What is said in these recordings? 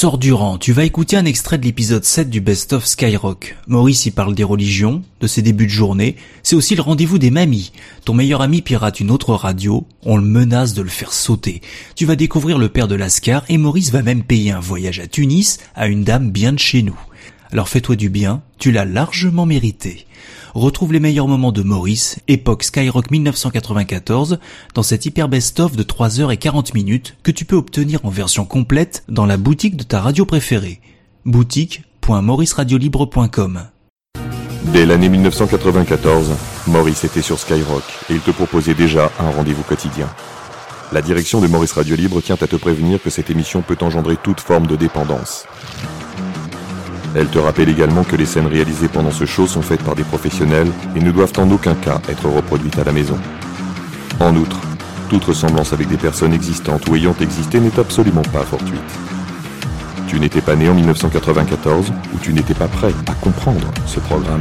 Sors du rang, tu vas écouter un extrait de l'épisode 7 du Best of Skyrock. Maurice y parle des religions, de ses débuts de journée, c'est aussi le rendez-vous des mamies. Ton meilleur ami pirate une autre radio, on le menace de le faire sauter. Tu vas découvrir le père de Lascar et Maurice va même payer un voyage à Tunis à une dame bien de chez nous. Alors fais-toi du bien, tu l'as largement mérité. Retrouve les meilleurs moments de Maurice, époque Skyrock 1994, dans cet hyper best-of de 3h40 que tu peux obtenir en version complète dans la boutique de ta radio préférée. boutique.mauriceradiolibre.com. Dès l'année 1994, Maurice était sur Skyrock et il te proposait déjà un rendez-vous quotidien. La direction de Maurice Radio Libre tient à te prévenir que cette émission peut engendrer toute forme de dépendance. Elle te rappelle également que les scènes réalisées pendant ce show sont faites par des professionnels et ne doivent en aucun cas être reproduites à la maison. En outre, toute ressemblance avec des personnes existantes ou ayant existé n'est absolument pas fortuite. Tu n'étais pas né en 1994 ou tu n'étais pas prêt à comprendre ce programme.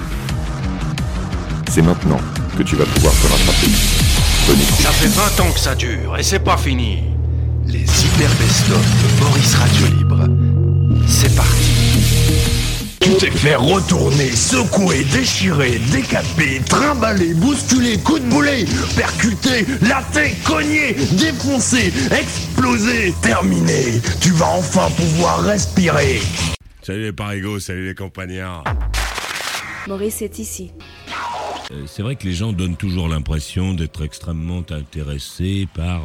C'est maintenant que tu vas pouvoir te rattraper. Bonne écoute. Ça fait 20 ans que ça dure et c'est pas fini. Les hyper best-of de Maurice Radio Libre. C'est parti. Tu t'es fait retourner, secouer, déchirer, décaper, trimballer, bousculer, coup de boulet, percuter, latter, cogner, défoncer, exploser, terminé. Tu vas enfin pouvoir respirer. Salut les parigots, salut les campagnards. Maurice est ici. C'est vrai que les gens donnent toujours l'impression d'être extrêmement intéressés par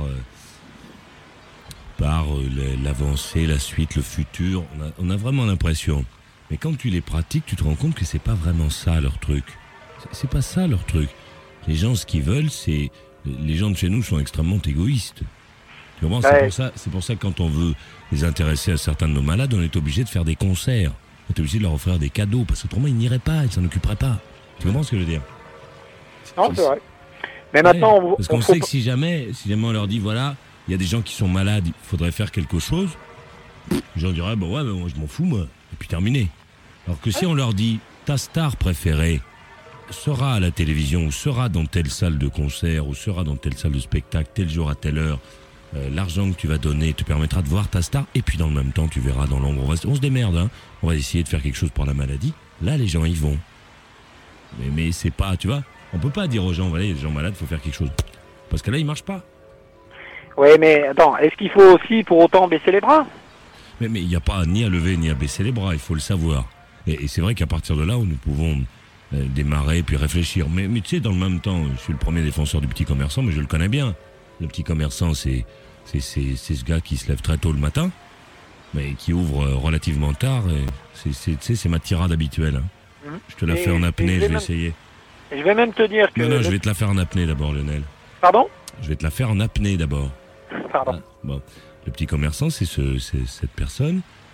l'avancée, la suite, le futur. On a vraiment l'impression. Mais quand tu les pratiques, tu te rends compte que c'est pas vraiment ça leur truc. C'est pas ça leur truc. Les gens, ce qu'ils veulent, c'est... Les gens de chez nous sont extrêmement égoïstes. Tu comprends ? Ouais. C'est pour ça que quand on veut les intéresser à certains de nos malades, on est obligé de faire des concerts. On est obligé de leur offrir des cadeaux, parce qu'autrement, ils n'iraient pas, ils s'en occuperaient pas. Tu comprends ce que je veux dire ? Non, c'est vrai. Mais maintenant, parce qu'on sait que si jamais on leur dit, voilà, il y a des gens qui sont malades, il faudrait faire quelque chose, les gens diraient, bah ouais, mais moi je m'en fous, moi. Et puis terminé. Alors que si on leur dit, ta star préférée sera à la télévision, ou sera dans telle salle de concert, ou sera dans telle salle de spectacle, tel jour à telle heure, l'argent que tu vas donner te permettra de voir ta star, et puis dans le même temps, tu verras dans l'ombre, on se démerde, hein. On va essayer de faire quelque chose pour la maladie. Là, les gens y vont. Mais c'est pas, tu vois, on peut pas dire aux gens, voilà, les gens malades, il faut faire quelque chose. Parce que là, ils marchent pas. Oui, mais attends, est-ce qu'il faut aussi pour autant baisser les bras ? Mais il n'y a pas ni à lever ni à baisser les bras, il faut le savoir. Et c'est vrai qu'à partir de là, où nous pouvons démarrer puis réfléchir. Mais tu sais, dans le même temps, je suis le premier défenseur du petit commerçant, mais je le connais bien. Le petit commerçant, c'est ce gars qui se lève très tôt le matin, mais qui ouvre relativement tard. C'est ma tirade habituelle. Hein. Je te la fais en apnée, je vais essayer. Je vais même te dire que... Non, je vais te la faire en apnée d'abord, Lionel. Pardon ? Je vais te la faire en apnée d'abord. Pardon. Ah, bon. Le petit commerçant, c'est cette personne